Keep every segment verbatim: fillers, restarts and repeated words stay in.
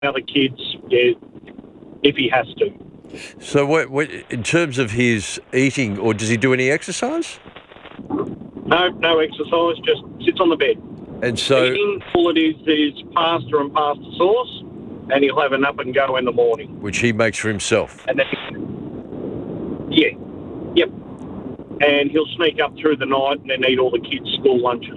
other kids, yeah, if he has to. So what, what, in terms of his eating, or does he do any exercise? No, no exercise, just sits on the bed. And so... Eating, all it is is pasta and pasta sauce, and he'll have an up and go in the morning. Which he makes for himself? And then, yeah, yep. And he'll sneak up through the night and then eat all the kids' school lunches.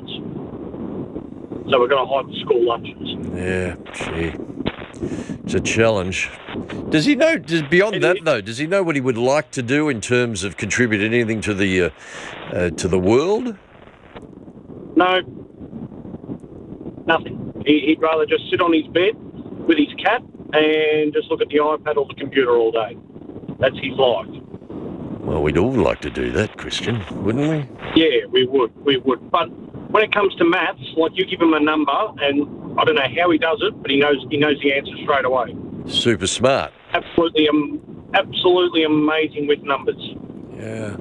So we're going to hide the school lunches. Yeah, gee. It's a challenge. Does he know, does, beyond that though, does he know what he would like to do in terms of contributing anything to the, uh, uh, to the world? No. Nothing. He, he'd rather just sit on his bed with his cat and just look at the iPad or the computer all day. That's his life. Well, we'd all like to do that, Christian, wouldn't we? Yeah, we would. We would. But when it comes to maths, like you give him a number, and I don't know how he does it, but he knows he knows the answer straight away. Super smart. Absolutely, um, absolutely amazing with numbers. Yeah.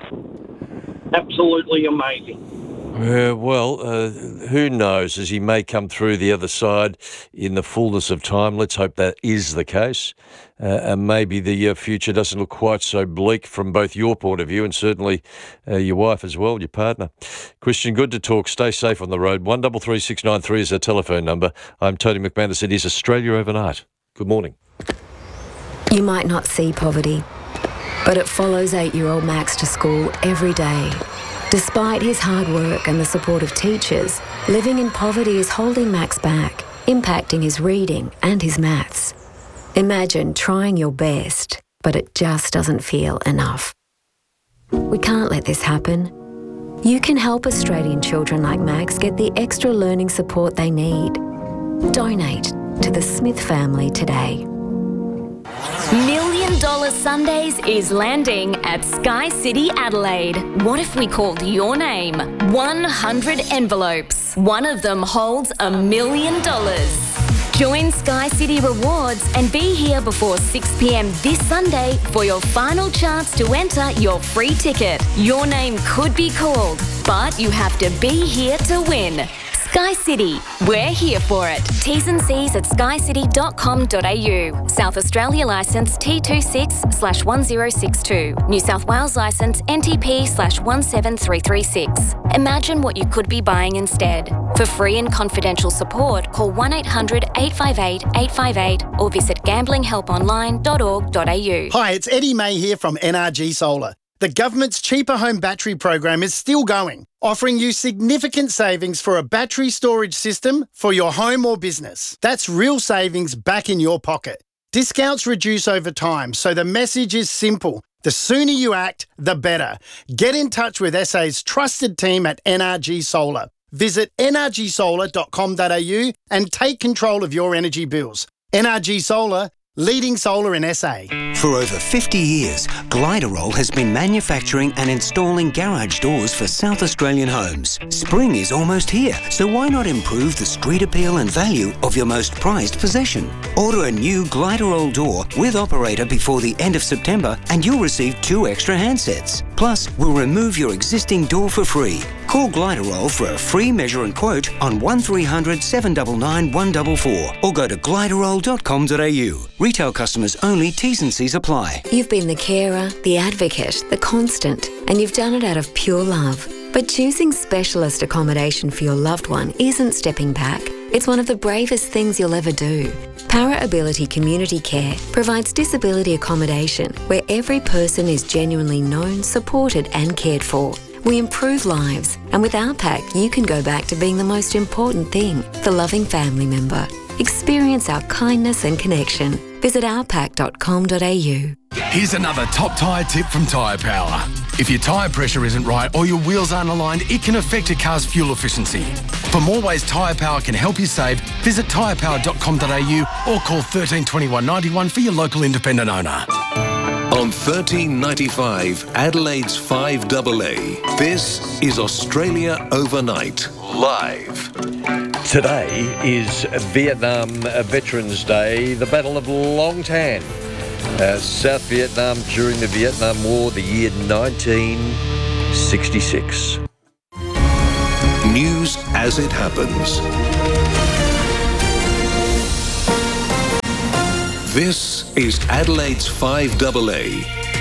Absolutely amazing. Yeah, well, uh, who knows, as he may come through the other side in the fullness of time. Let's hope that is the case. Uh, and maybe the uh, future doesn't look quite so bleak from both your point of view and certainly uh, your wife as well, your partner. Christian, good to talk. Stay safe on the road. one three three six nine three is our telephone number. I'm Tony McManus. It is Australia Overnight. Good morning. You might not see poverty, but it follows eight-year-old Max to school every day. Despite his hard work and the support of teachers, living in poverty is holding Max back, impacting his reading and his maths. Imagine trying your best, but it just doesn't feel enough. We can't let this happen. You can help Australian children like Max get the extra learning support they need. Donate to the Smith family today. Million Dollar Sundays is landing at Sky City Adelaide. What if we called your name? one hundred envelopes. One of them holds a million dollars. Join Sky City Rewards and be here before six p.m. this Sunday for your final chance to enter your free ticket. Your name could be called, but you have to be here to win. Sky City, we're here for it. T's and C's at sky city dot com dot a u. South Australia licence T twenty-six slash one zero six two. New South Wales licence N T P slash one seven three three six. Imagine what you could be buying instead. For free and confidential support, call one eight hundred eight five eight eight five eight or visit gambling help online dot org dot a u. Hi, it's Eddie May here from N R G Solar. The government's Cheaper Home Battery program is still going, offering you significant savings for a battery storage system for your home or business. That's real savings back in your pocket. Discounts reduce over time, so the message is simple. The sooner you act, the better. Get in touch with S A's trusted team at N R G Solar. Visit n r g solar dot com dot a u and take control of your energy bills. N R G Solar, leading solar in S A. For over fifty years, Gliderol has been manufacturing and installing garage doors for South Australian homes. Spring is almost here, so why not improve the street appeal and value of your most prized possession? Order a new Gliderol door with operator before the end of September and you'll receive two extra handsets. Plus, we'll remove your existing door for free. Call Gliderol for a free measure and quote on one three hundred seven nine nine one four four or go to gliderol dot com dot a u. Retail customers only, T's and C's apply. You've been the carer, the advocate, the constant, and you've done it out of pure love. But choosing specialist accommodation for your loved one isn't stepping back. It's one of the bravest things you'll ever do. Para Ability Community Care provides disability accommodation where every person is genuinely known, supported and cared for. We improve lives, and with our pack, you can go back to being the most important thing, the loving family member. Experience our kindness and connection. Visit our pack dot com dot a u. Here's another top tyre tip from Tyre Power. If your tyre pressure isn't right or your wheels aren't aligned, it can affect your car's fuel efficiency. For more ways Tyre Power can help you save, visit tyre power dot com dot a u or call thirteen twenty-one ninety-one for your local independent owner. On thirteen ninety-five, Adelaide's five A A, this is Australia Overnight, live. Today is Vietnam Veterans Day, the Battle of Long Tan. Uh, South Vietnam during the Vietnam War, the year nineteen sixty-six. News as it happens. This is Adelaide's five double A.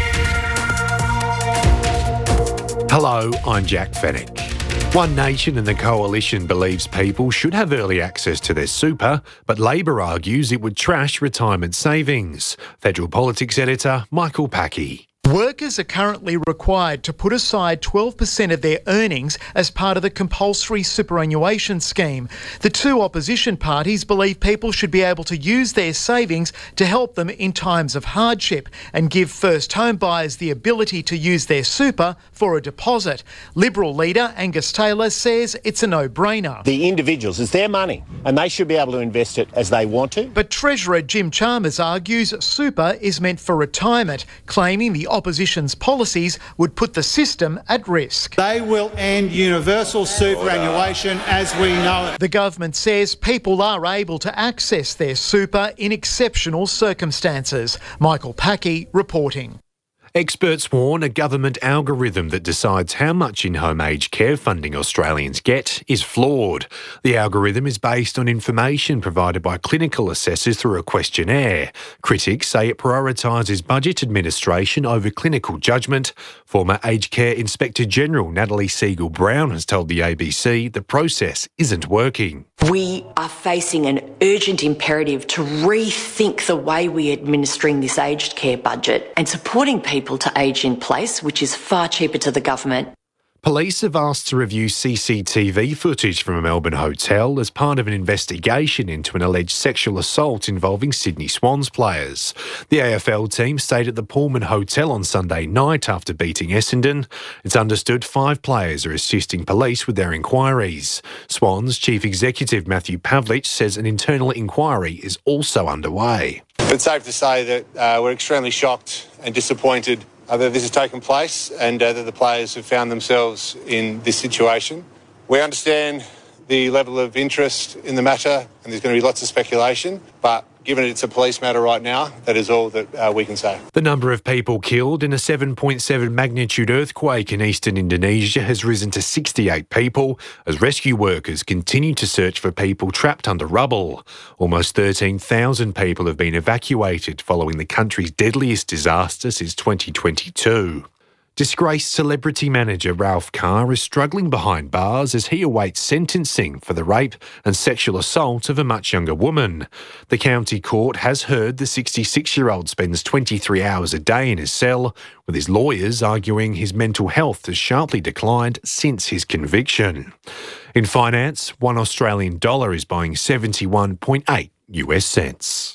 Hello, I'm Jack Fennick. One Nation and the Coalition believes people should have early access to their super, but Labor argues it would trash retirement savings. Federal Politics editor Michael Packey. Workers are currently required to put aside twelve percent of their earnings as part of the compulsory superannuation scheme. The two opposition parties believe people should be able to use their savings to help them in times of hardship and give first home buyers the ability to use their super for a deposit. Liberal leader Angus Taylor says it's a no-brainer. The individuals, it's their money and they should be able to invest it as they want to. But Treasurer Jim Chalmers argues super is meant for retirement, claiming the opposition's policies would put the system at risk. They will end universal superannuation as we know it. The government says people are able to access their super in exceptional circumstances. Michael Packey reporting. Experts warn a government algorithm that decides how much in-home aged care funding Australians get is flawed. The algorithm is based on information provided by clinical assessors through a questionnaire. Critics say it prioritises budget administration over clinical judgment. Former Aged Care Inspector General Natalie Siegel-Brown has told the A B C the process isn't working. We are facing an urgent imperative to rethink the way we're administering this aged care budget and supporting people to age in place, which is far cheaper to the government. Police have asked to review C C T V footage from a Melbourne hotel as part of an investigation into an alleged sexual assault involving Sydney Swans players. The A F L team stayed at the Pullman Hotel on Sunday night after beating Essendon. It's understood five players are assisting police with their inquiries. Swans Chief Executive Matthew Pavlich says an internal inquiry is also underway. It's safe to say that uh, we're extremely shocked and disappointed Uh, that this has taken place and uh, that the players have found themselves in this situation. We understand the level of interest in the matter and there's going to be lots of speculation, but given it's a police matter right now, that is all that uh, we can say. The number of people killed in a seven point seven magnitude earthquake in eastern Indonesia has risen to sixty-eight people as rescue workers continue to search for people trapped under rubble. Almost thirteen thousand people have been evacuated following the country's deadliest disaster since twenty twenty-two. Disgraced celebrity manager Ralph Carr is struggling behind bars as he awaits sentencing for the rape and sexual assault of a much younger woman. The county court has heard the sixty-six-year-old spends twenty-three hours a day in his cell, with his lawyers arguing his mental health has sharply declined since his conviction. In finance, one Australian dollar is buying seventy-one point eight US cents.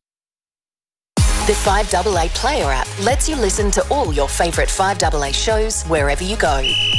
The five double A Player app lets you listen to all your favourite five double A shows wherever you go.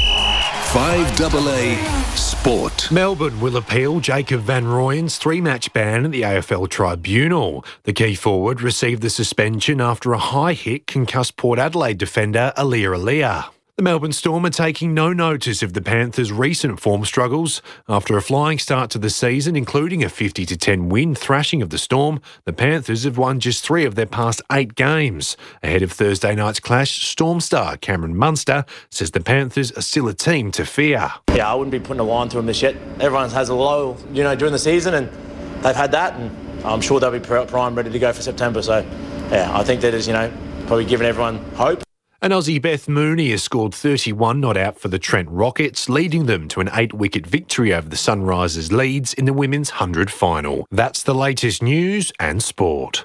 five double A Sport. Melbourne will appeal Jacob Van Rooyen's three-match ban at the A F L Tribunal. The key forward received the suspension after a high-hit concussed Port Adelaide defender Alia Alia. The Melbourne Storm are taking no notice of the Panthers' recent form struggles. After a flying start to the season, including a fifty to ten win thrashing of the Storm, the Panthers have won just three of their past eight games. Ahead of Thursday night's clash, Storm star Cameron Munster says the Panthers are still a team to fear. Yeah, I wouldn't be putting a line through them this yet. Everyone has a low, you know, during the season, and they've had that, and I'm sure they'll be primed, ready to go for September. So, yeah, I think that is, you know, probably giving everyone hope. And Aussie Beth Mooney has scored thirty-one not out for the Trent Rockets, leading them to an eight-wicket victory over the Sunrisers Leeds in the women's one hundred final. That's the latest news and sport.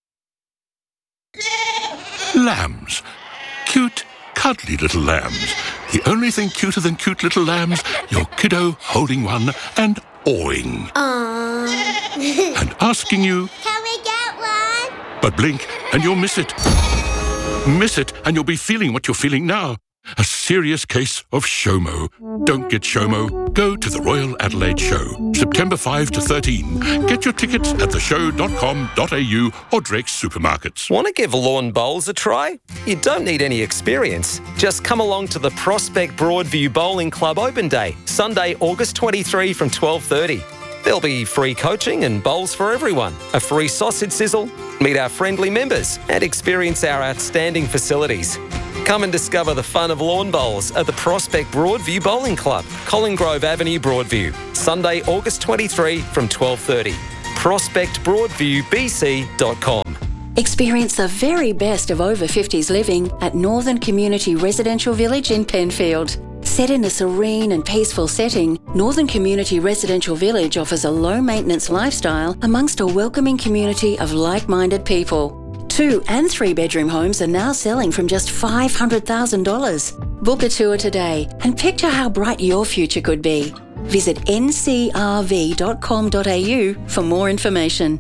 Lambs. Cute, cuddly little lambs. The only thing cuter than cute little lambs, your kiddo holding one and awing. Aww. And asking you, can we get one? But blink and you'll miss it. Miss it and you'll be feeling what you're feeling now. A serious case of SHOMO. Don't get SHOMO. Go to the Royal Adelaide Show, September fifth to thirteen. Get your tickets at the show dot com dot a u or Drake's supermarkets. Want to give lawn bowls a try? You don't need any experience. Just come along to the Prospect Broadview Bowling Club Open Day, Sunday, August twenty-third from twelve thirty. There'll be free coaching and bowls for everyone, a free sausage sizzle, meet our friendly members and experience our outstanding facilities. Come and discover the fun of lawn bowls at the Prospect Broadview Bowling Club, Colin Grove Avenue, Broadview, Sunday, August twenty-third from twelve thirty. prospect broadview b c dot com. Experience the very best of over fifties living at Northern Community Residential Village in Penfield. Set in a serene and peaceful setting, Northern Community Residential Village offers a low-maintenance lifestyle amongst a welcoming community of like-minded people. Two and three-bedroom homes are now selling from just five hundred thousand dollars. Book a tour today and picture how bright your future could be. Visit n c r v dot com dot a u for more information.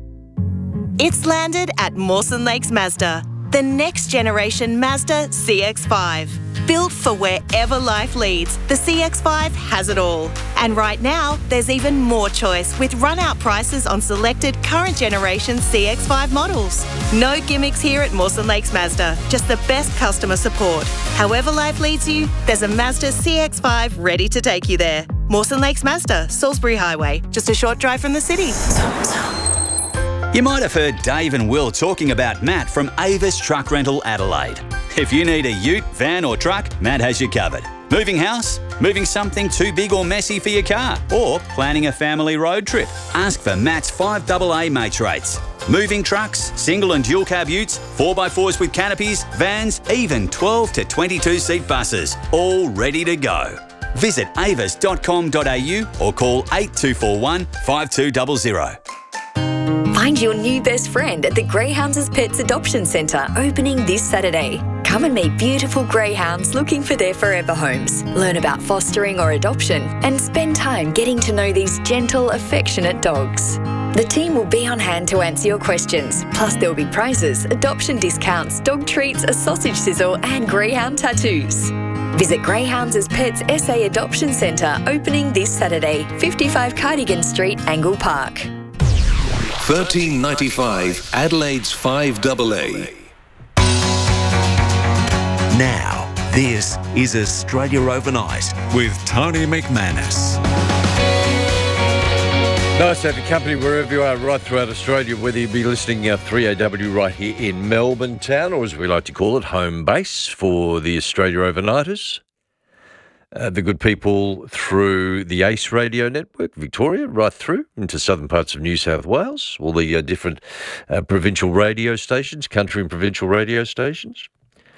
It's landed at Mawson Lakes Mazda, the next generation Mazda C X five. Built for wherever life leads, the C X five has it all. And right now, there's even more choice with run-out prices on selected current generation C X five models. No gimmicks here at Mawson Lakes Mazda, just the best customer support. However life leads you, there's a Mazda C X five ready to take you there. Mawson Lakes Mazda, Salisbury Highway, just a short drive from the city. You might have heard Dave and Will talking about Matt from Avis Truck Rental Adelaide. If you need a ute, van or truck, Matt has you covered. Moving house? Moving something too big or messy for your car? Or planning a family road trip? Ask for Matt's five double A mates rates. Moving trucks, single and dual cab utes, four by fours with canopies, vans, even twelve to twenty-two seat buses, all ready to go. Visit avis dot com dot a u or call eight two four one, five two zero zero. Find your new best friend at the Greyhounds Pets Adoption Centre, opening this Saturday. Come and meet beautiful greyhounds looking for their forever homes. Learn about fostering or adoption and spend time getting to know these gentle, affectionate dogs. The team will be on hand to answer your questions. Plus there'll be prizes, adoption discounts, dog treats, a sausage sizzle and greyhound tattoos. Visit Greyhounds Pets S A Adoption Centre, opening this Saturday, fifty-five Cardigan Street, Angle Park. thirteen ninety-five Adelaide's five double A. Now, this is Australia Overnight with Tony McManus. Nice to have your company wherever you are right throughout Australia, whether you be listening uh, three A W right here in Melbourne town, or as we like to call it, home base for the Australia Overnighters. Uh, the good people through the ACE Radio Network, Victoria, right through into southern parts of New South Wales, all the uh, different uh, provincial radio stations, country and provincial radio stations.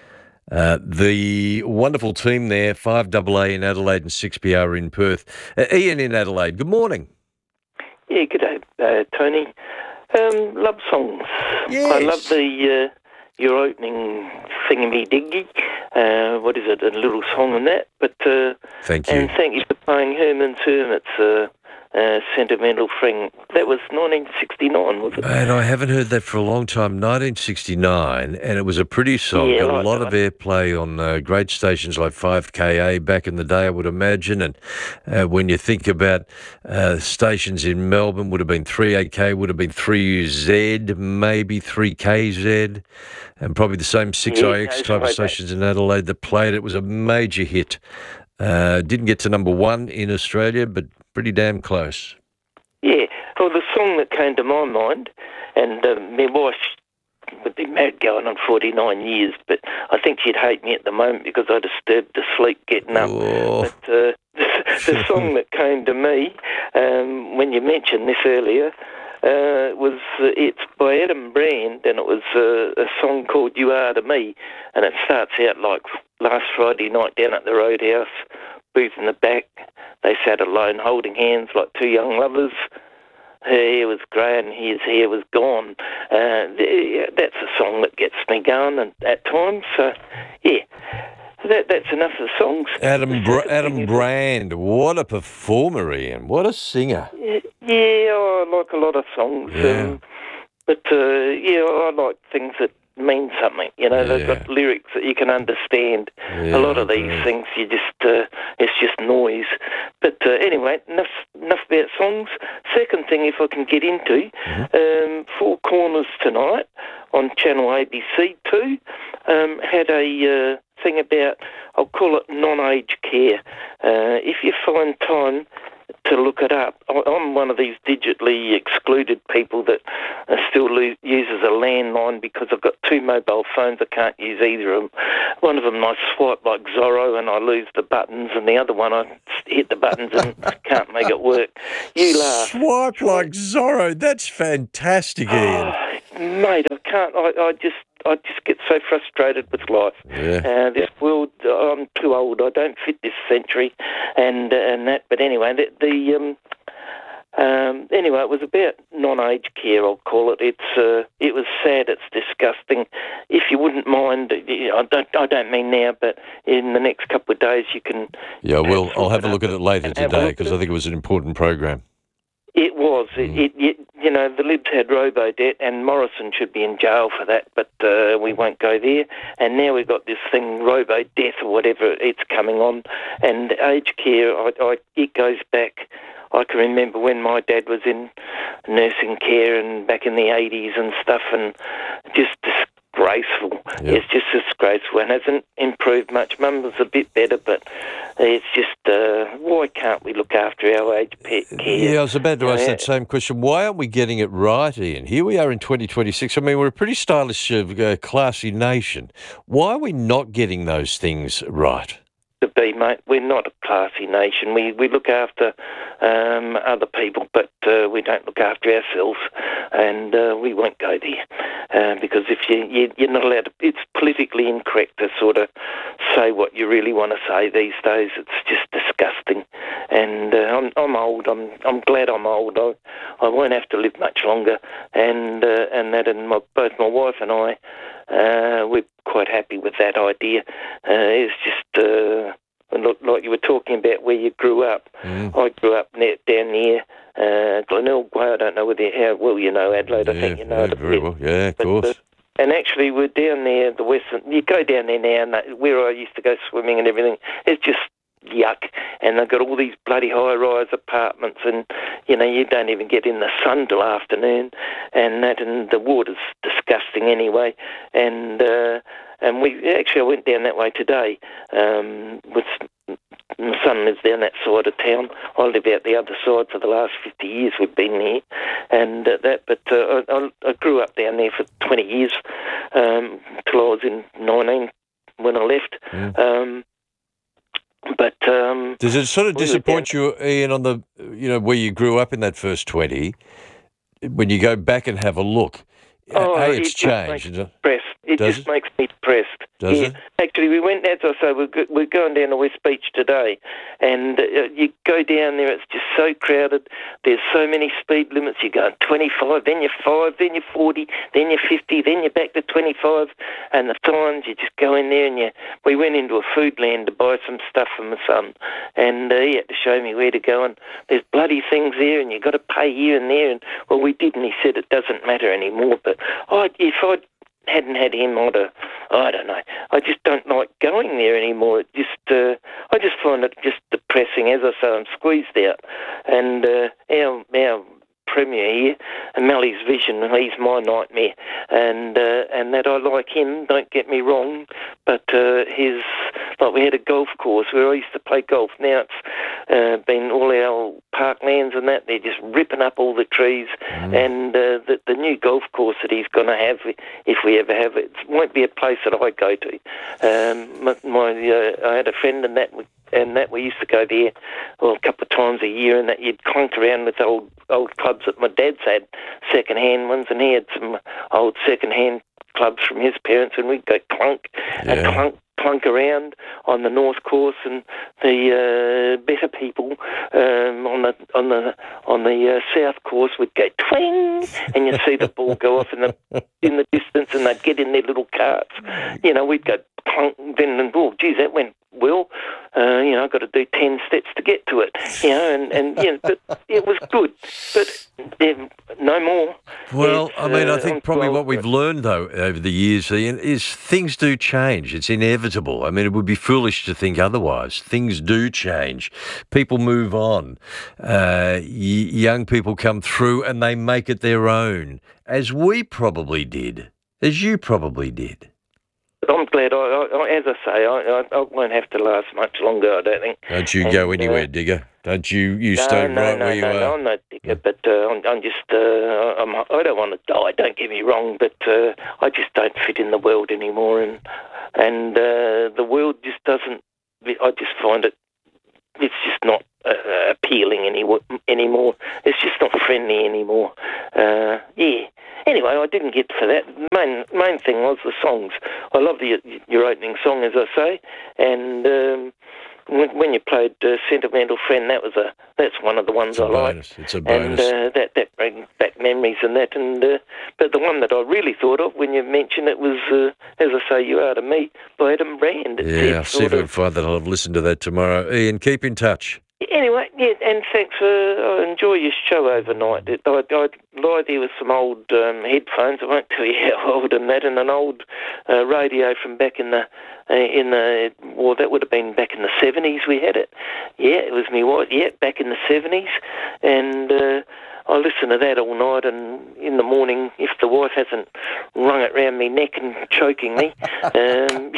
Uh, the wonderful team there, five double A in Adelaide and six P R in Perth. Uh, Ian in Adelaide, good morning. Yeah, good day, uh, Tony. Um, love songs. Yes. I love the... Uh, your opening thingy-diggy, uh, what is it, a little song on that. But uh, Thank you. And thank you for playing Herman's Hermits, uh, uh, Sentimental Thing. That was nineteen sixty-nine, was it? And I haven't heard that for a long time, nineteen sixty-nine, and it was a pretty song. Yeah, Got like a lot that. of airplay on uh, great stations like five K A back in the day, I would imagine. And uh, when you think about uh, stations in Melbourne, would have been three A K, would have been three U Z, maybe three K Z. And probably the same six I X Yeah, type of right, stations in Adelaide that played it. It was a major hit. Uh, didn't get to number one in Australia, but pretty damn close. Yeah, well, the song that came to my mind, and uh, my wife would be married going on forty-nine years, but I think she'd hate me at the moment because I disturbed her sleep getting up. Oh. But uh, the, the song that came to me, um, when you mentioned this earlier, uh, was uh, it's by Adam Brand, and it was uh, a song called You Are to Me, and it starts out like last Friday night down at the Roadhouse, booth in the back. They sat alone holding hands like two young lovers. Her hair was grey and his hair was gone. Uh, th- that's a song that gets me going and, at times. So, yeah, that, that's enough of the songs. Adam Br- Adam Brand, what a performer, Ian. What a singer. Yeah, yeah, I like a lot of songs. Yeah. Um, but, uh, yeah, I like things that mean something. You know, they've got lyrics that you can understand. Yeah, a lot of these things, you just uh, it's just noise. But uh, anyway, enough enough about songs. Second thing, if I can get into, um, Four Corners tonight on Channel A B C two um, had a uh, thing about, I'll call it non-aged care. Uh, if you find time to look it up. I'm one of these digitally excluded people that uh, still lo- uses a landline because I've got two mobile phones. I can't use either of them. One of them I swipe like Zorro and I lose the buttons, and the other one I hit the buttons and can't make it work. You laugh. Swipe like Zorro. That's fantastic, Ian. mate, I can't. I, I just, I just get so frustrated with life. Yeah. Uh, this world, I'm too old. I don't fit this century, and uh, and that. But anyway, the, the um, um, anyway, it was about non-aged care. I'll call it. It's, uh, it was sad. It's disgusting. If you wouldn't mind, I don't, I don't mean now, but in the next couple of days, you can. Yeah, well, I'll have a look at it later have a today look because at I think it was an important program. It was. It, it, it, you know, the Libs had robo-debt, and Morrison should be in jail for that, but uh, we won't go there. And now we've got this thing, robo-death or whatever, it's coming on. And aged care, I, I, it goes back. I can remember when my dad was in nursing care and back in the eighties and stuff, and just disgraceful. Yep. It's just disgraceful and hasn't improved much. Mum was a bit better, but it's just, uh, why can't we look after our aged pet care? Yeah, I was about to You ask know, that same question. Why aren't we getting it right, Ian? Here we are in twenty twenty-six. I mean, we're a pretty stylish, uh, classy nation. Why are we not getting those things right? To be, mate. We're not a classy nation. We we look after um, other people, but uh, we don't look after ourselves, and uh, we won't go there uh, because if you, you you're not allowed to. It's politically incorrect to sort of say what you really want to say these days. It's just disgusting, and uh, I'm I'm old. I'm I'm glad I'm old. I I won't have to live much longer, and uh, and that and my, both my wife and I. Uh, we're quite happy with that idea. Uh, it's just uh, like you were talking about where you grew up. Mm. I grew up near, down near uh, Glenelg Way. I don't know whether how well you know Adelaide. Yeah, I think you know yeah, it a very bit. well. Yeah, of But, course. uh, and actually, we're down there, the western. You go down there now, and that, where I used to go swimming and everything. It's just yuck, and they've got all these bloody high-rise apartments, and you know you don't even get in the sun till afternoon, and that, and the water's disgusting anyway, and uh, and we actually I went down that way today. Um, with my son lives down that side of town. I live out the other side for the last fifty years. We've been there, and uh, that. But uh, I, I grew up down there for twenty years um, till I was in nineteen when I left. Mm. Um, But um, Does it sort of we were disappoint you, Ian, on the, you know, where you grew up in that first twenty, when you go back and have a look? Oh, A, it it's just changed. makes isn't it? depressed. It Does just it? makes me depressed. Does yeah. it? Actually, we went, as I say, we're, go, we're going down to West Beach today, and uh, you go down there, it's just so crowded. There's so many speed limits. You're going twenty-five, then you're five, then you're forty, then you're fifty, then you're back to twenty-five, and the signs, you just go in there, and you. We went into a food land to buy some stuff for my son, and uh, he had to show me where to go, and there's bloody things there, and you've got to pay here and there, and, well, we did, and he said it doesn't matter anymore, but I, if I'd hadn't had him, I'd have, I don't know. I just don't like going there anymore. It just, uh, I just find it just depressing. As I say, I'm squeezed out. And uh, our, our Premier here, Mally's Vision, he's my nightmare. And uh, and that I like him, don't get me wrong, but uh, his, like we had a golf course where I used to play golf. Now it's uh, been all our parklands and that, they're just ripping up all the trees. Mm. And uh, the, the new golf course that he's going to have, if we ever have it, it won't be a place that I go to. Um, my, my uh, I had a friend in that, and that we used to go there, well, a couple of times a year, and that you'd clunk around with old old clubs that my dad's had, second-hand ones, and he had some old second-hand clubs from his parents, and we'd go clunk Yeah. and clunk clunk around on the north course, and the uh, better people um, on the on the on the uh, south course would go twing, and you'd see the ball go off in the in the distance, and they'd get in their little carts. You know, we'd go clunk, then and oh, geez, that went well. Uh, you know, I've got to do ten steps to get to it. You know, and and you know, but it was good, but um, no more. Well, It's, I mean, I uh, think I'm probably too what old for we've it. learned, though, over the years, Ian, is things do change. It's inevitable. I mean, it would be foolish to think otherwise. Things do change. People move on. Uh, y- young people come through and they make it their own, as we probably did, as you probably did. But I'm glad, I, I, as I say, I, I, I won't have to last much longer, I don't think. Don't you And, go anywhere, uh, Digger. Don't you, you no, stay no, right no, where you no, are. no, I'm not digger, but uh, I'm, I'm just, uh, I'm, I don't want to die, don't get me wrong, but uh, I just don't fit in the world anymore, and and uh, the world just doesn't, I just find it it's just not uh, appealing any anymore. It's just not friendly anymore. Uh, yeah. Anyway, I didn't get for that. Main main thing was the songs. I love the your opening song, as I say, and um, when, when you played uh, "Sentimental Friend," that was a that's one of the ones It's a I bonus. like. It's a bonus. And uh, that that brings back memories and that. And uh, but the one that I really thought of when you mentioned it was, uh, as I say, "You Are to Me" by Adam Brand. It Yeah, did I'll see sort if I of- can find that. I'll have listened to that tomorrow. Ian, keep in touch. Anyway, yeah, and thanks for, I enjoy your show overnight. It, I, I lie there with some old um, headphones, I won't tell you how old and that, and an old uh, radio from back in the, uh, in the, well, that would have been back in the seventies we had it. Yeah, it was me, what, yeah, back in the seventies, and uh, I listen to that all night, and in the morning, if the wife hasn't wrung it round me neck and choking me, um,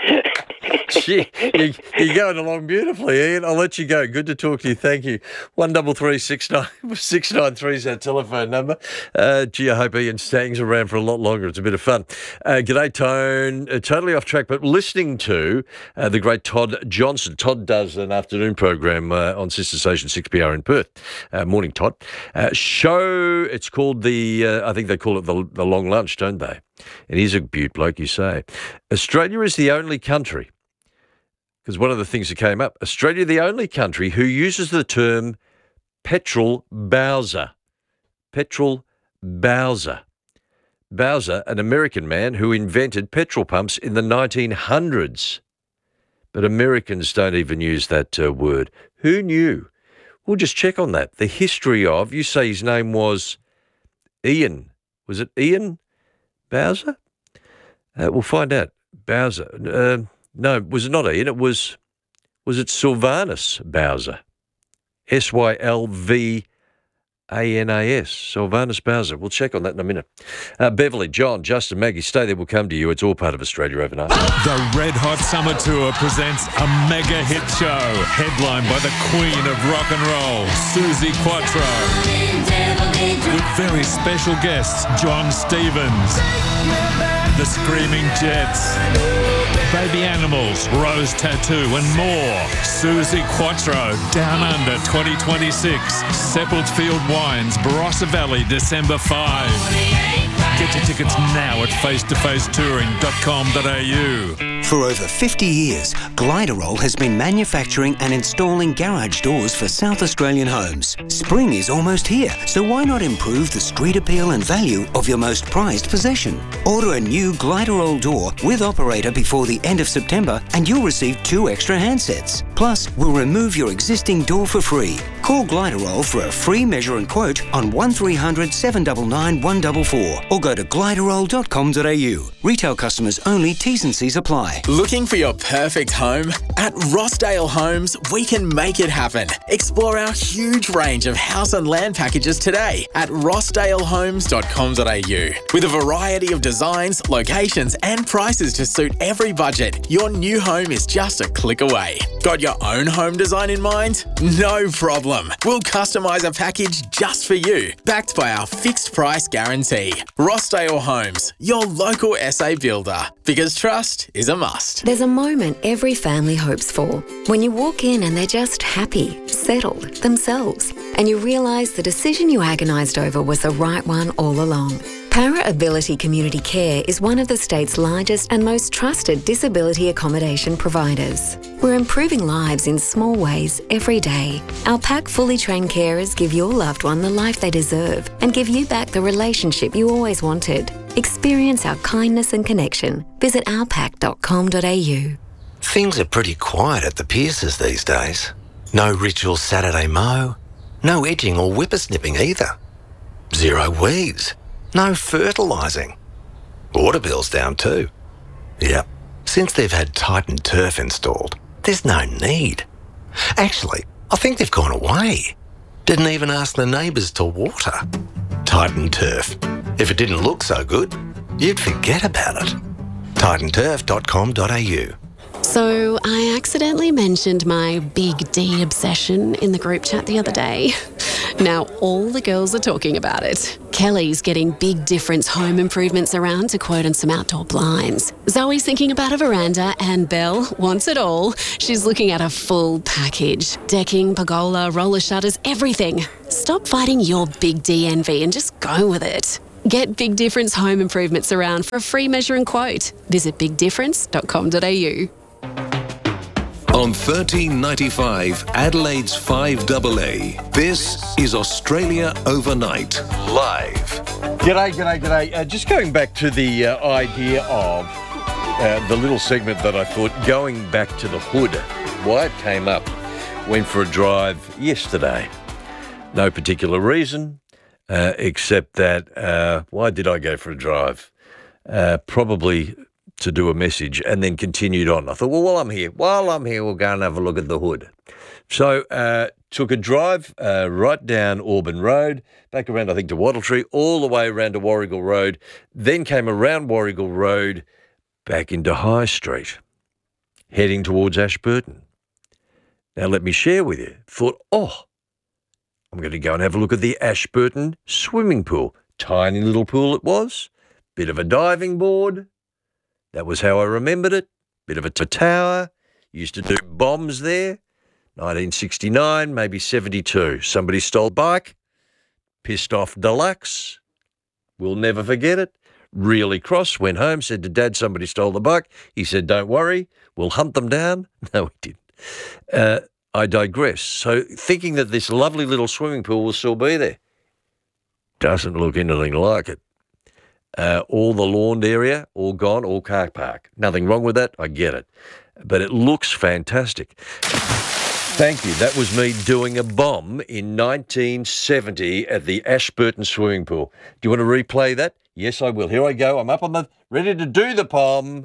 Gee, you, you're going along beautifully, Ian. I'll let you go. Good to talk to you. Thank you. One double three six nine six nine three is our telephone number. Uh, gee, I hope Ian Stangs around for a lot longer. It's a bit of fun. Uh, g'day, Tone. Uh, totally off track, but listening to uh, the great Todd Johnson. Todd does an afternoon program uh, on Sister Station six P R in Perth. Uh, morning, Todd. Uh, show. It's called the. Uh, I think they call it the, the long lunch, don't they? And he's a beaut bloke, you say. Australia is the only country. Because one of the things that came up, Australia, the only country who uses the term petrol Bowser. Petrol Bowser. Bowser, an American man who invented petrol pumps in the nineteen hundreds. But Americans don't even use that uh, word. Who knew? We'll just check on that. The history of, you say his name was Ian. Was it Ian Bowser? Uh, we'll find out. Bowser. Uh, No, was it not Ian? It was, was it Sylvanus Bowser? S Y L V A N A S. Sylvanus Bowser. We'll check on that in a minute. Uh, Beverly, John, Justin, Maggie, stay there. We'll come to you. It's all part of Australia Overnight. The Red Hot Summer Tour presents a mega hit show headlined by the Queen of Rock and Roll, Susie Quattro. With very special guests, John Stevens, The Screaming Jets, Baby Animals, Rose Tattoo and more. Susie Quattro, Down Under twenty twenty-six. Seppeltsfield Wines, Barossa Valley, December fifth. Get your tickets now at face to face touring dot com dot a u. For over fifty years, Gliderol has been manufacturing and installing garage doors for South Australian homes. Spring is almost here, so why not improve the street appeal and value of your most prized possession? Order a new Gliderol door with operator before the end of September and you'll receive two extra handsets. Plus, we'll remove your existing door for free. Call Gliderol for a free measure and quote on one three hundred, seven nine nine, one four four or go to gliderol dot com dot a u. Retail customers only, T's and C's apply. Looking for your perfect home? At Rossdale Homes, we can make it happen. Explore our huge range of house and land packages today at rossdale homes dot com dot a u. With a variety of designs, locations and prices to suit every budget, your new home is just a click away. Got your own home design in mind? No problem. We'll customise a package just for you, backed by our fixed price guarantee. Rossdale Homes, your local S A builder, because trust is a must. There's a moment every family hopes for when you walk in and they're just happy, settled, themselves, and you realise the decision you agonised over was the right one all along. Para Ability Community Care is one of the state's largest and most trusted disability accommodation providers. We're improving lives in small ways every day. Our pack fully trained carers give your loved one the life they deserve and give you back the relationship you always wanted. Experience our kindness and connection. Visit our pack dot com dot a u. Things are pretty quiet at the Pierces these days. No ritual Saturday mow, no edging or whippersnipping either. Zero weeds, no fertilising. Water bill's down too. Yep, since they've had Titan Turf installed, there's no need. Actually, I think they've gone away. Didn't even ask the neighbours to water. Titan Turf. If it didn't look so good, you'd forget about it. titan turf dot com dot a u. So I accidentally mentioned my big D obsession in the group chat the other day. Now all the girls are talking about it. Kelly's getting big difference home improvements around to quote on some outdoor blinds. Zoe's thinking about a veranda and Belle wants it all. She's looking at a full package. Decking, pergola, roller shutters, everything. Stop fighting your big D envy and just go with it. Get Big Difference home improvements around for a free measure and quote. Visit big difference dot com dot a u. On thirteen ninety-five Adelaide's five double A, this is Australia Overnight, live. G'day, g'day, g'day. Uh, just going back to the uh, idea of uh, the little segment that I thought, going back to the hood, why it came up. Went for a drive yesterday. No particular reason, uh, except that, uh, why did I go for a drive? Uh, probably to do a message and then continued on. I thought, well, while I'm here, while I'm here, we'll go and have a look at the hood. So uh, took a drive uh, right down Auburn Road, back around, I think, to Wattle Tree, all the way around to Warrigal Road, then came around Warrigal Road, back into High Street, heading towards Ashburton. Now, let me share with you. Thought, oh, I'm going to go and have a look at the Ashburton swimming pool. Tiny little pool it was, bit of a diving board. That was how I remembered it. Bit of a t- tower. Used to do bombs there. nineteen sixty-nine, maybe seventy-two. Somebody stole a bike. Pissed off Deluxe. We'll never forget it. Really cross. Went home, said to Dad, somebody stole the bike. He said, don't worry, we'll hunt them down. No, he didn't. Uh, I digress. So thinking that this lovely little swimming pool will still be there. Doesn't look anything like it. Uh, all the lawned area, all gone, all car park. Nothing wrong with that, I get it. But it looks fantastic. Thank you. That was me doing a bomb in nineteen seventy at the Ashburton swimming pool. Do you want to replay that? Yes, I will. Here I go. I'm up on the, ready to do the bomb.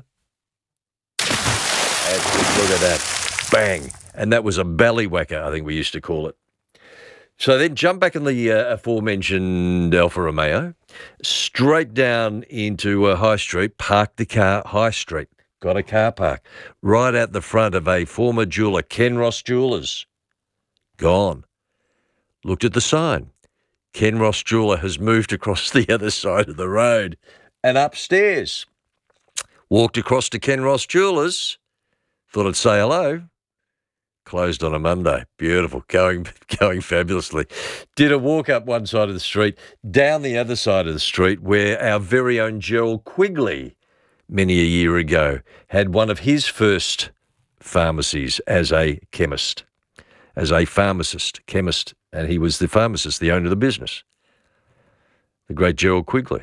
That's good. Look at that. Bang. And that was a ballywhacker, I think we used to call it. So then jump back in the uh, aforementioned Alfa Romeo, straight down into uh, High Street, parked the car, High Street, got a car park, right out the front of a former jeweller, Ken Ross Jewellers. Gone. Looked at the sign. Ken Ross Jeweller has moved across the other side of the road and upstairs. Walked across to Ken Ross Jewellers, thought I'd say hello. Closed on a Monday. Beautiful. Going going fabulously. Did a walk up one side of the street, down the other side of the street, where our very own Gerald Quigley, many a year ago, had one of his first pharmacies as a chemist, as a pharmacist, chemist, and he was the pharmacist, the owner of the business, the great Gerald Quigley.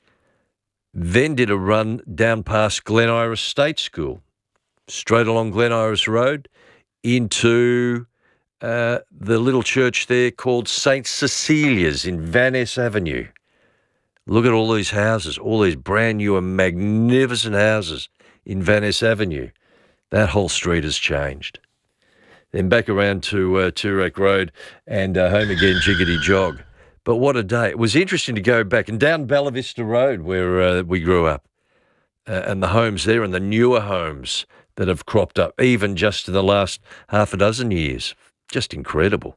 Then did a run down past Glen Iris State School, straight along Glen Iris Road, into uh, the little church there called Saint Cecilia's in Van Ness Avenue. Look at all these houses, all these brand new and magnificent houses in Van Ness Avenue. That whole street has changed. Then back around to uh, Toorak Road and uh, home again, Jiggity Jog. But what a day. It was interesting to go back and down Bella Vista Road where uh, we grew up uh, and the homes there and the newer homes that have cropped up, even just in the last half a dozen years. Just incredible.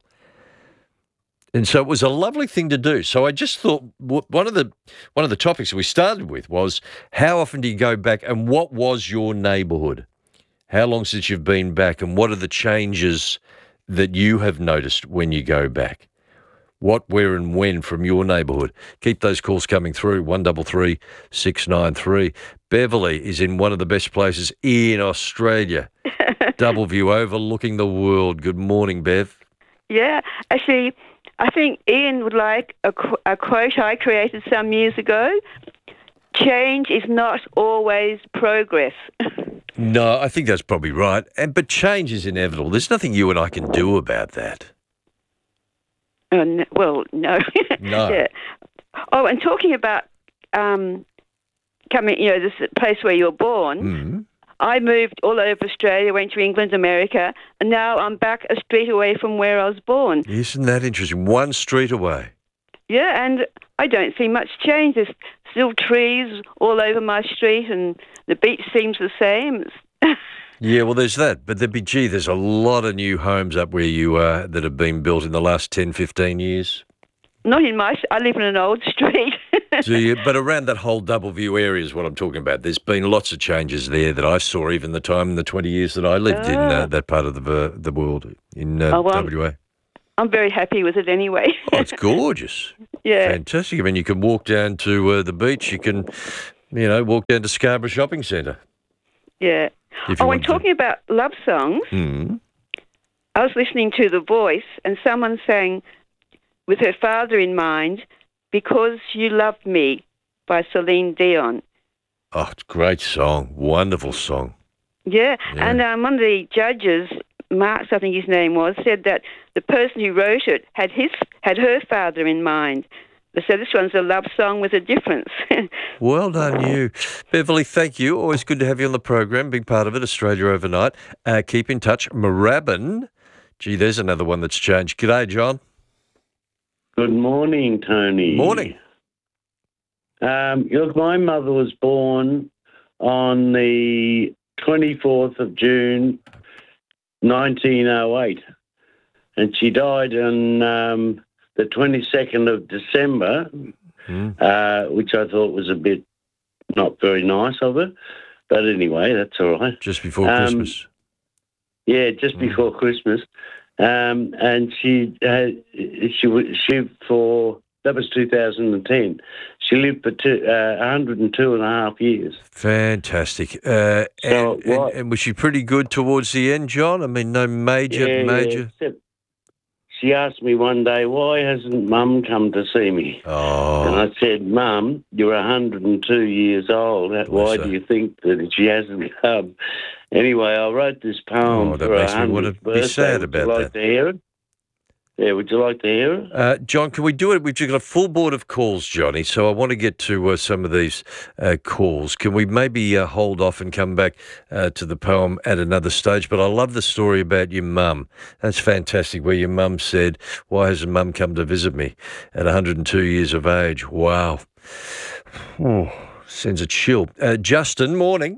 And so it was a lovely thing to do. So I just thought one of the one of the topics we started with was how often do you go back and what was your neighbourhood? How long since you've been back and what are the changes that you have noticed when you go back? What, where and when from your neighbourhood? Keep those calls coming through, one three three, six nine three. Beverly is in one of the best places in Australia. Double view overlooking the world. Good morning, Bev. Yeah, actually, I think Ian would like a, qu- a quote I created some years ago. Change is not always progress. No, I think that's probably right. And But change is inevitable. There's nothing you and I can do about that. Uh, n- well, no. No. Yeah. Oh, and talking about um, coming, you know, this place where you were born, mm-hmm. I moved all over Australia, went to England, America, and now I'm back a street away from where I was born. Isn't that interesting? One street away. Yeah, and I don't see much change. There's still trees all over my street, and the beach seems the same. Yeah, well, there's that. But there'd be, gee, there's a lot of new homes up where you are that have been built in the last ten, fifteen years. Not in my... I live in an old street. Do you? But around that whole Doubleview area is what I'm talking about. There's been lots of changes there that I saw even the time in the twenty years that I lived in uh, Ah. that part of the uh, the world in uh, Oh, well, W A. I'm very happy with it anyway. Oh, it's gorgeous. Yeah. Fantastic. I mean, you can walk down to uh, the beach. You can, you know, walk down to Scarborough Shopping Centre. Yeah. If you Oh, want and to. talking about love songs, Hmm. I was listening to The Voice and someone sang, with her father in mind, Because You Loved Me by Celine Dion. Oh, it's a great song. Wonderful song. Yeah, Yeah. and um, one of the judges, Marx, I think his name was, said that the person who wrote it had his had her father in mind. So this one's a love song with a difference. Well done, you. Beverly, thank you. Always good to have you on the program. Big part of it, Australia Overnight. Uh, keep in touch. Moorabbin. Gee, there's another one that's changed. G'day, John. Good morning, Tony. Morning. Um, look, my mother was born on the twenty-fourth of June, nineteen oh eight, and she died on um, the twenty-second of December, Mm. uh, which I thought was a bit not very nice of her. But anyway, that's all right. Just before Um, Christmas. Yeah, just before Christmas, um, and she had she wa- she for that was two thousand ten. She lived for two, uh, one hundred and two and a half years. Fantastic. Uh, and, and, and was she pretty good towards the end, John? I mean, no major, Yeah, yeah, major. except she asked me one day, "Why hasn't Mum come to see me?" Oh. And I said, "Mum, you're one hundred and two years old. Why her. do you think that she hasn't come?" Anyway, I wrote this poem Oh, that for her makes me want to hundredth be birthday. sad Would about you like that. to hear it? Yeah, would you like to hear it? Uh, John, can we do it? We've just got a full board of calls, Johnny, so I want to get to uh, some of these uh, calls. Can we maybe uh, hold off and come back uh, to the poem at another stage? But I love the story about your mum. That's fantastic, where your mum said, "Why hasn't Mum come to visit me at one hundred and two years of age?" Wow. Oh, sends a chill. Uh, Justin, morning.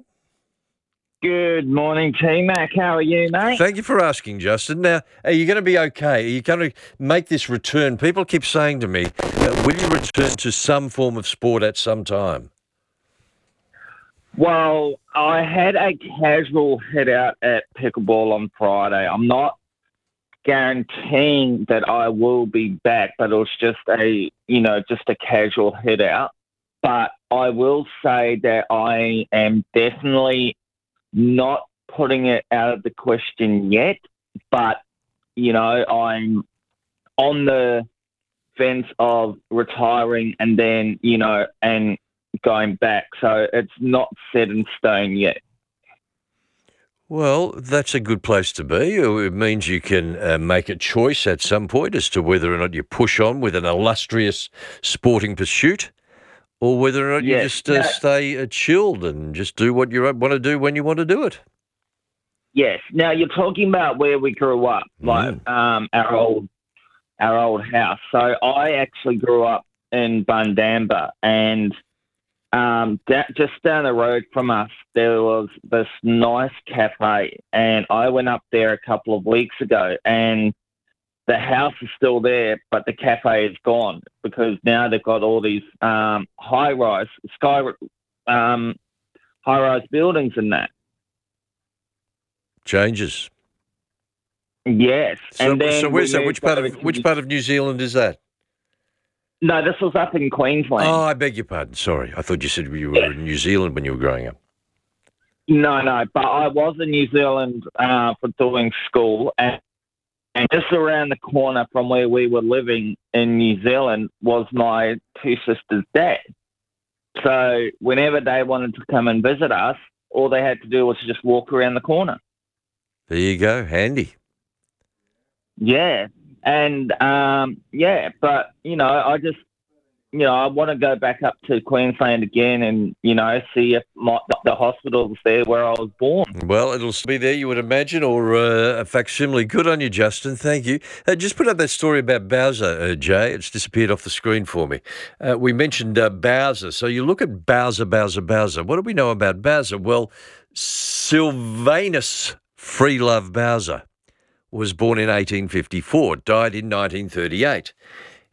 Good morning, T-Mac. How are you, mate? Thank you for asking, Justin. Now, are you going to be okay? Are you going to make this return? People keep saying to me, uh, will you return to some form of sport at some time? Well, I had a casual hit out at pickleball on Friday. I'm not guaranteeing that I will be back, but it was just a, you know, just a casual hit out. But I will say that I am definitely not putting it out of the question yet, but, you know, I'm on the fence of retiring and then, you know, and going back. So it's not set in stone yet. Well, that's a good place to be. It means you can uh, make a choice at some point as to whether or not you push on with an illustrious sporting pursuit or whether or not you Yes. just uh, No. stay uh, chilled and just do what you want to do when you want to do it. Yes. Now you're talking about where we grew up, like um, our old our old house. So I actually grew up in Bundamba, and um, that, just down the road from us, there was this nice cafe, and I went up there a couple of weeks ago, and the house is still there, but the cafe is gone because now they've got all these um, high-rise, sky, um, high-rise buildings and that. Changes. Yes. So, and then so where's we that? Which moved part over of to which New- part of New Zealand is that? No, this was up in Queensland. Oh, I beg your pardon. Sorry, I thought you said you were in New Zealand when you were growing up. No, no, but I was in New Zealand uh, for doing school, and, and just around the corner from where we were living in New Zealand was my two sisters' dad. So whenever they wanted to come and visit us, all they had to do was just walk around the corner. There you go, handy. Yeah, and um, yeah, but you know, I just, you know, I want to go back up to Queensland again, and you know, see if my, the hospital's there where I was born. Well, it'll be there, you would imagine, or uh, a facsimile. Good on you, Justin. Thank you. Uh, just put up that story about Bowser, uh, Jay. It's disappeared off the screen for me. Uh, we mentioned uh, Bowser. So you look at Bowser, Bowser, Bowser. What do we know about Bowser? Well, Sylvanus Freelove Bowser was born in eighteen fifty-four, died in nineteen thirty-eight.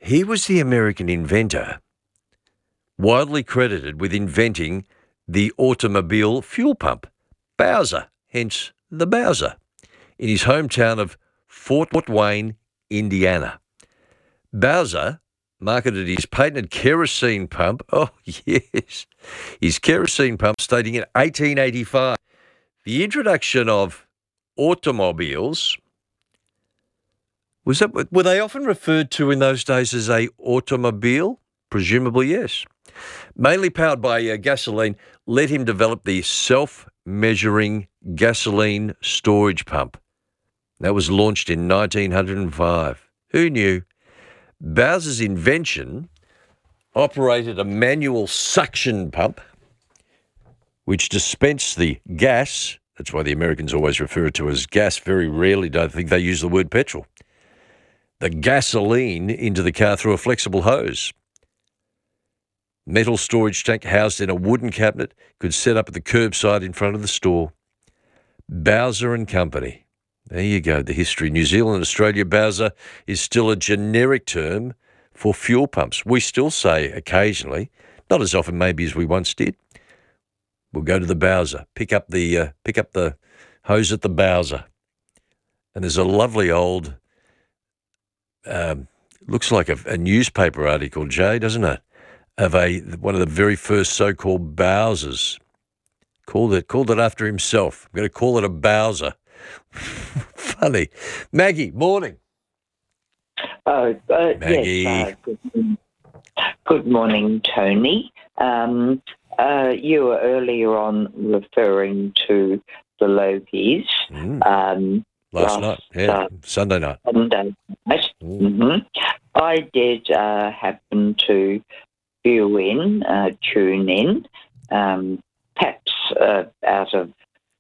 He was the American inventor widely credited with inventing the automobile fuel pump, Bowser, hence the Bowser, in his hometown of Fort Wayne, Indiana. Bowser marketed his patented kerosene pump, oh yes, his kerosene pump, stating in eighteen eighty-five, the introduction of automobiles, was that, were they often referred to in those days as a automobile? Presumably, yes. Mainly powered by uh, gasoline, let him develop the self-measuring gasoline storage pump. That was launched in nineteen oh five. Who knew? Bowser's invention operated a manual suction pump which dispensed the gas. That's why the Americans always refer to it as gas. Very rarely don't think they use the word petrol. The gasoline into the car through a flexible hose. Metal storage tank housed in a wooden cabinet could set up at the curbside in front of the store. Bowser and Company. There you go, the history. New Zealand and Australia, Bowser is still a generic term for fuel pumps. We still say occasionally, not as often maybe as we once did, we'll go to the Bowser, pick up the uh, pick up the hose at the Bowser. And there's a lovely old, um, looks like a, a newspaper article, Jay, doesn't it? Of a one of the very first so-called Bowsers. Called it called it after himself. I'm going to call it a Bowser. Funny. Maggie, morning. Oh, uh, Maggie. Yes, uh, good, good morning, Tony. Um, uh, you were earlier on referring to the Logies. Mm. Um, last, last night, yeah, uh, Sunday night. Sunday night. Mm. Mm-hmm. I did uh, happen to view in, uh, tune in, um, perhaps uh, out of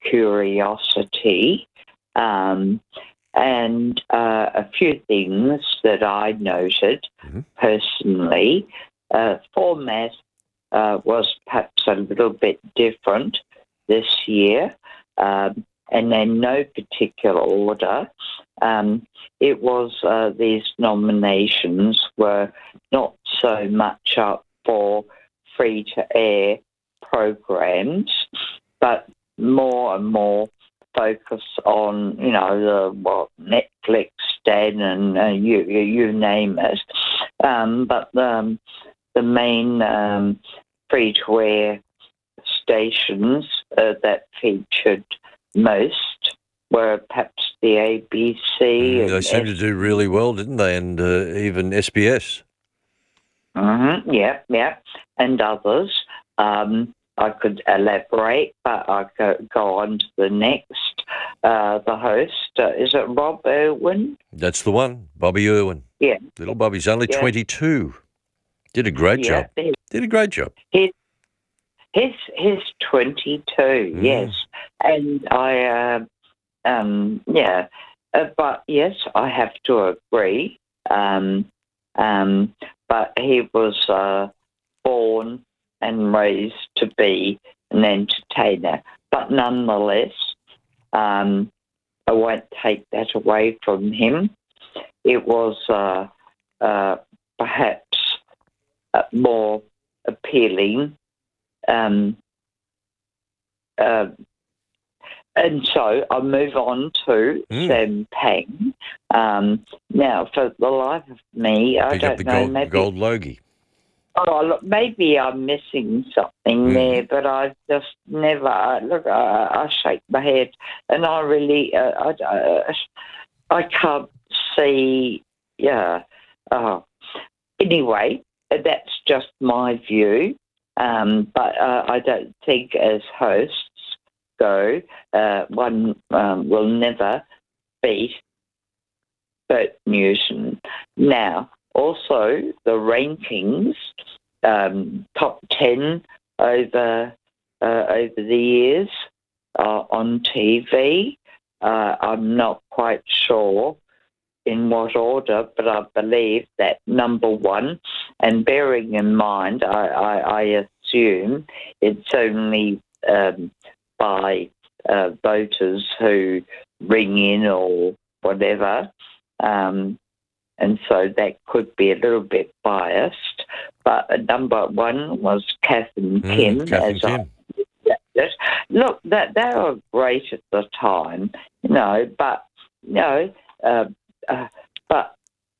curiosity. Um, and uh, a few things that I noted mm-hmm. personally. Uh, format uh, was perhaps a little bit different this year, um, and in no particular order. Um, it was uh, these nominations were not so much up for free-to-air programs, but more and more focus on, you know, the what Netflix, Dan, and uh, you, you you name it. Um, but um, the main um, free-to-air stations uh, that featured most were perhaps the A B C. Mm, they and seemed to do really well, didn't they? And uh, even S B S. Mm-hmm, yeah, yeah, and others. Um, I could elaborate, but I could go on to the next. Uh, the host, uh, is it Rob Irwin? That's the one, Bobby Irwin. Yeah. Little Bobby's only yeah. twenty-two. Did a great yeah, job. He, Did a great job. His, his, his twenty-two, mm. yes. And I, uh, um, yeah, uh, but yes, I have to agree. Um, um, but he was uh, born and raised to be an entertainer. But nonetheless, um, I won't take that away from him. It was uh, uh, perhaps uh, more appealing. Um, uh, and so I'll move on to mm. Sam Pang. Um, now, for the life of me, I Pick don't up the know, gold, maybe... gold Logie. Oh, look, maybe I'm missing something mm. there, but I just never, look, I, I shake my head, and I really, uh, I, I, I can't see, yeah. Uh, anyway, that's just my view, um, but uh, I don't think as hosts go, uh, one um, will never beat Bert Newton. Now, also, the rankings, um, top ten over uh, over the years uh, on T V. Uh, I'm not quite sure in what order, but I believe that number one, and bearing in mind, I, I, I assume it's only um, by uh, voters who ring in or whatever, um, and so that could be a little bit biased. But uh, number one was Kath and Mm, Kim. Kath and as Kim. I, look, that they were great at the time, you know, but, you know, uh, uh, but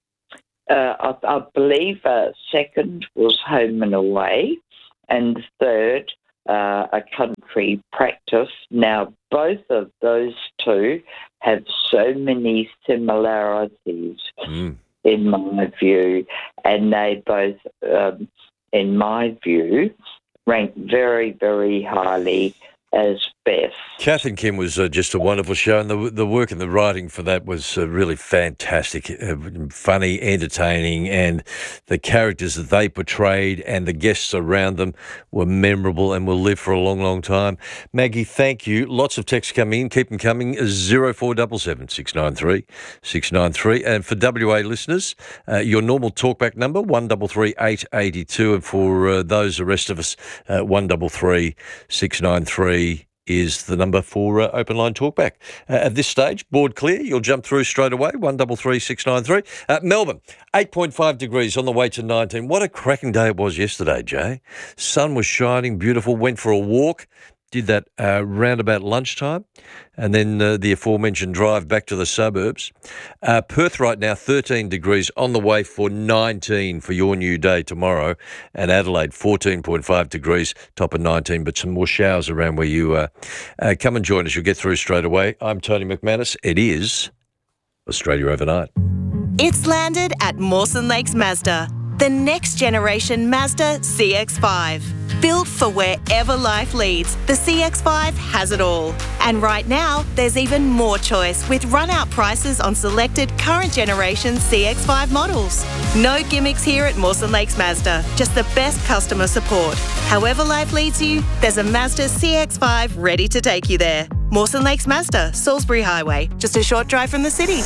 uh, I, I believe uh, second was Home and Away, and third, uh, A Country Practice. Now, both of those two have so many similarities, Mm. in my view, and they both, um, in my view, rank very, very highly as best. Kath and Kim was uh, just a wonderful show, and the the work and the writing for that was uh, really fantastic, uh, funny, entertaining, and the characters that they portrayed and the guests around them were memorable and will live for a long, long time. Maggie, thank you. Lots of texts coming in. Keep them coming. zero four seven seven, six nine three, six nine three. And for W A listeners, uh, your normal talkback number, one three three, eight eight two. And for uh, those, the rest of us, uh, one three three, six nine three. Is the number for uh, Open Line Talkback. Uh, at this stage, board clear. You'll jump through straight away, one three three, six nine three. Uh, Melbourne, eight point five degrees on the way to nineteen. What a cracking day it was yesterday, Jay. Sun was shining, beautiful, went for a walk, did that uh, round about lunchtime, and then uh, the aforementioned drive back to the suburbs. Uh, Perth right now, thirteen degrees, on the way for nineteen for your new day tomorrow. And Adelaide, fourteen point five degrees, top of nineteen, but some more showers around where you are. Uh, come and join us. You'll get through straight away. I'm Tony McManus. It is Australia Overnight. It's landed at Mawson Lakes Mazda, the next generation Mazda C X five. Built for wherever life leads, the C X five has it all. And right now, there's even more choice with run-out prices on selected current generation C X five models. No gimmicks here at Mawson Lakes Mazda, just the best customer support. However life leads you, there's a Mazda C X five ready to take you there. Mawson Lakes Mazda, Salisbury Highway, just a short drive from the city.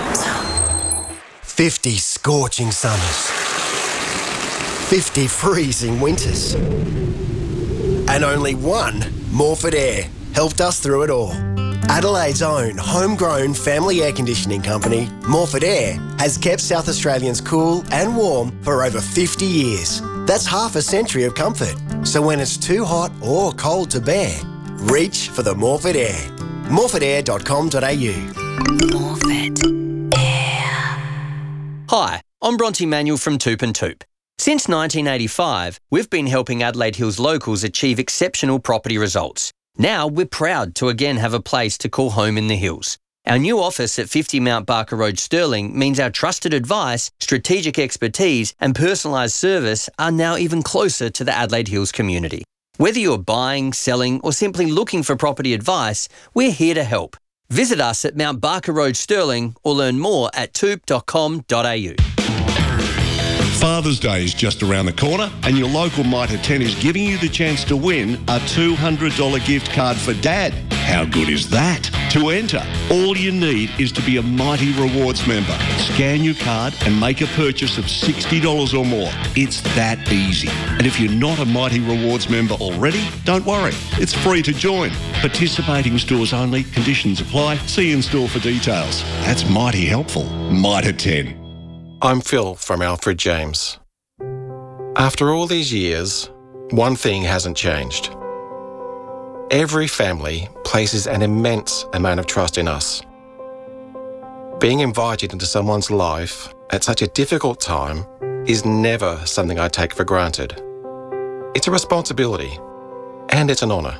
fifty scorching summers. fifty freezing winters. And only one Morford Air helped us through it all. Adelaide's own homegrown family air conditioning company, Morford Air, has kept South Australians cool and warm for over fifty years. That's half a century of comfort. So when it's too hot or cold to bear, reach for the Morford Air. morford air dot com dot a u. Morford Air. Hi, I'm Bronte Manuel from Toop and Toop. Since nineteen eighty-five, we've been helping Adelaide Hills locals achieve exceptional property results. Now we're proud to again have a place to call home in the hills. Our new office at fifty Mount Barker Road, Stirling, means our trusted advice, strategic expertise and personalised service are now even closer to the Adelaide Hills community. Whether you're buying, selling or simply looking for property advice, we're here to help. Visit us at Mount Barker Road, Stirling, or learn more at toop dot com dot a u. Father's Day is just around the corner and your local Mitre ten is giving you the chance to win a two hundred dollars gift card for Dad. How good is that? To enter, all you need is to be a Mighty Rewards member. Scan your card and make a purchase of sixty dollars or more. It's that easy. And if you're not a Mighty Rewards member already, don't worry. It's free to join. Participating stores only. Conditions apply. See in store for details. That's mighty helpful. Mitre ten. I'm Phil from Alfred James. After all these years, one thing hasn't changed. Every family places an immense amount of trust in us. Being invited into someone's life at such a difficult time is never something I take for granted. It's a responsibility, and it's an honour.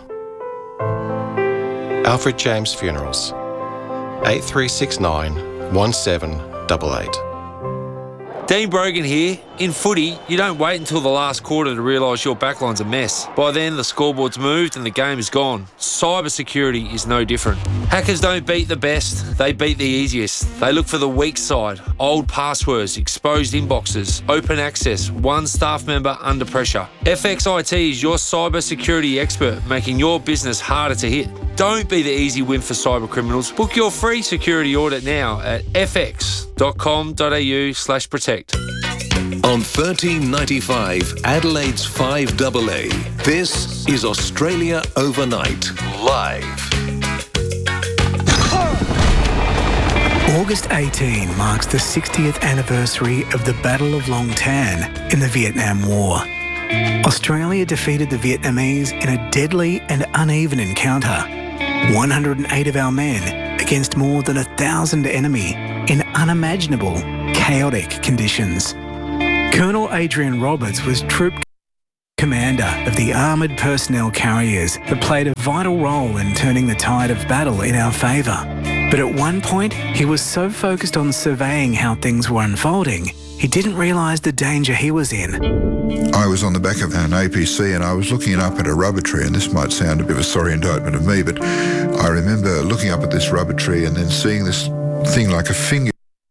Alfred James Funerals, eight three six nine, one seven eight eight. Dean Brogan here. In footy, you don't wait until the last quarter to realise your backline's a mess. By then, the scoreboard's moved and the game is gone. Cyber security is no different. Hackers don't beat the best, they beat the easiest. They look for the weak side, old passwords, exposed inboxes, open access, one staff member under pressure. F X I T is your cyber security expert, making your business harder to hit. Don't be the easy win for cyber criminals. Book your free security audit now at f x dot com dot a u slash protect. On thirteen ninety-five, Adelaide's five A A, this is Australia Overnight, live. August eighteenth marks the sixtieth anniversary of the Battle of Long Tan in the Vietnam War. Australia defeated the Vietnamese in a deadly and uneven encounter. one hundred eight of our men against more than a thousand enemy in unimaginable, chaotic conditions. Colonel Adrian Roberts was troop commander of the armoured personnel carriers that played a vital role in turning the tide of battle in our favour. But at one point, he was so focused on surveying how things were unfolding, he didn't realise the danger he was in. I was on the back of an A P C and I was looking up at a rubber tree, and this might sound a bit of a sorry indictment of me, but I remember looking up at this rubber tree and then seeing this thing like a finger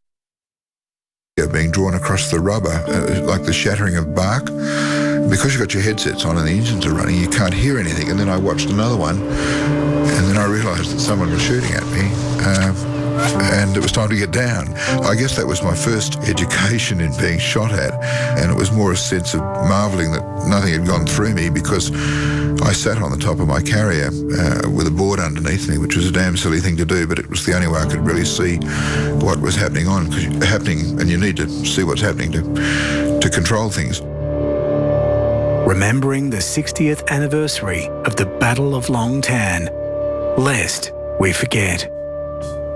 being drawn across the rubber, uh, like the shattering of bark. Because you've got your headsets on and the engines are running, you can't hear anything. And then I watched another one, and then I realised that someone was shooting at me, uh, and it was time to get down. I guess that was my first education in being shot at, and it was more a sense of marvelling that nothing had gone through me, because I sat on the top of my carrier uh, with a board underneath me, which was a damn silly thing to do, but it was the only way I could really see what was happening on, cause happening, and you need to see what's happening to, to control things. Remembering the sixtieth anniversary of the Battle of Long Tan, lest we forget.